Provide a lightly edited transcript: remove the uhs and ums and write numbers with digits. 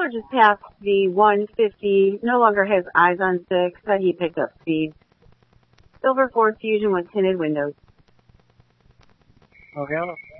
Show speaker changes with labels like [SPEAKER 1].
[SPEAKER 1] Caller just passed the 150, no longer has eyes on 6, but he picked up speed. Silver Ford Fusion with tinted windows.
[SPEAKER 2] Okay.